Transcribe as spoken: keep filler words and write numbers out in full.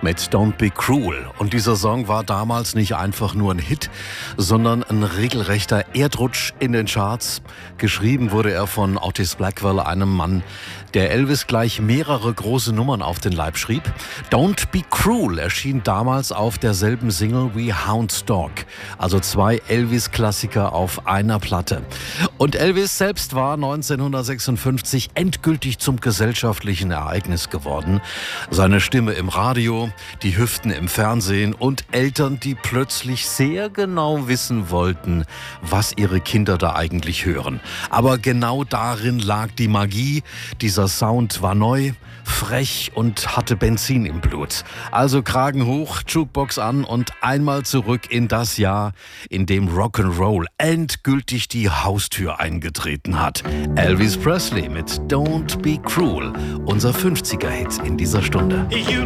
mit Don't Be Cruel. Und dieser Song war damals nicht einfach nur ein Hit, sondern ein regelrechter Erdrutsch in den Charts. Geschrieben wurde er von Otis Blackwell, einem Mann, der Elvis gleich mehrere große Nummern auf den Leib schrieb. Don't Be Cruel erschien damals auf derselben Single wie Hound's Dog, also zwei Elvis-Klassiker auf einer Platte. Und Elvis selbst war neunzehnhundertsechsundfünfzig endgültig zum gesellschaftlichen Ereignis geworden. Seine Stimme im Radio, die Hüften im Fernsehen und Eltern, die plötzlich sehr genau wissen wollten, was ihre Kinder da eigentlich hören. Aber genau darin lag die Magie. Dieser Sound war neu, frech und hatte Benzin im Blut. Also Kragen hoch, Jukebox an und einmal zurück in das Jahr, in dem Rock'n'Roll endgültig die Haustür eingetreten hat. Elvis Presley mit Don't Be Cruel, unser fünfziger Hit in dieser Stunde.